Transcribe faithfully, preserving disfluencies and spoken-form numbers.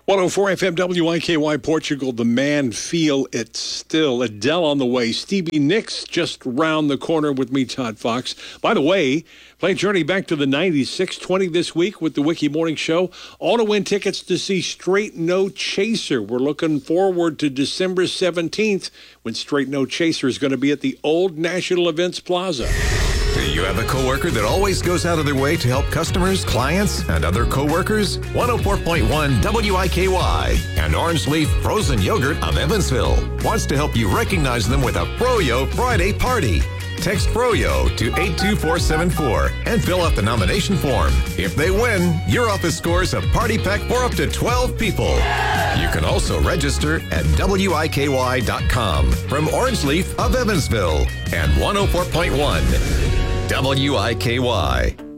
one oh four F M W I K Y Portugal, the man feel it still. Adele on the way. Stevie Nicks just round the corner with me, Todd Fox. By the way, play Journey back to the nineties, six twenty this week with the Wiki Morning Show. All to win tickets to see Straight No Chaser. We're looking forward to December seventeenth when Straight No Chaser is going to be at the Old National Events Plaza. Do you have a coworker that always goes out of their way to help customers, clients, and other coworkers? one oh four point one W I K Y and Orange Leaf Frozen Yogurt of Evansville wants to help you recognize them with a Froyo Friday party. Text Froyo to eight two four seven four and fill out the nomination form. If they win, your office scores a party pack for up to twelve people. You can also register at W I K Y dot com. From Orange Leaf of Evansville and one oh four point one W I K Y.